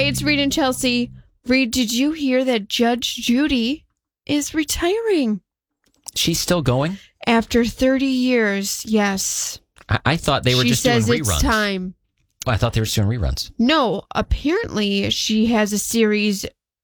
Hey, it's Reed and Chelsea. Reed, did you hear that Judge Judy is retiring? She's still going? After 30 years, yes. I thought they were just doing reruns. She says it's time. Oh, I thought they were just doing reruns. No, apparently she has a series,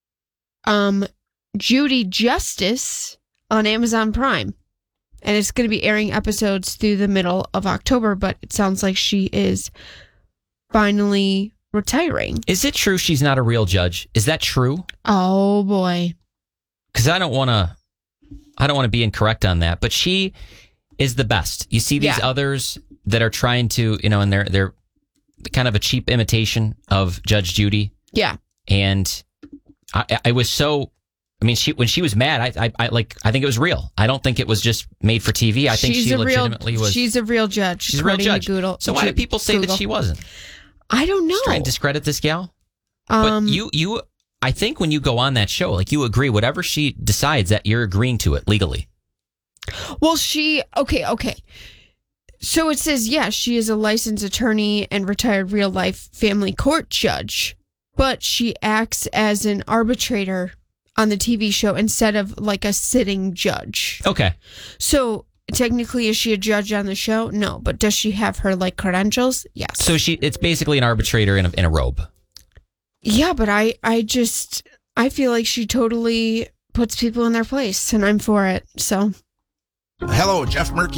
Judy Justice, on Amazon Prime. And it's going to be airing episodes through the middle of October, but it sounds like she is finally retiring. Is it true she's not a real judge? Is that true? Oh, boy. Because I don't want to be incorrect on that, but she is the best. You see these others that are trying to, and they're kind of a cheap imitation of Judge Judy. Yeah. And I was so, when she was mad, I think it was real. I don't think it was just made for TV. I think she legitimately was. She's a real judge. She's a real judge. So why do people say that she wasn't? I don't know. Just trying to discredit this gal. But you, I think when you go on that show, like you agree, whatever she decides, that you're agreeing to it legally. Well, okay. So it says, she is a licensed attorney and retired real-life family court judge, but she acts as an arbitrator on the TV show instead of like a sitting judge. Okay. So technically, is she a judge on the show? No, but does she have her like credentials? Yes. So it's basically an arbitrator in a robe. Yeah, but I feel like she totally puts people in their place, and I'm for it. So. Hello, Jeff Murky.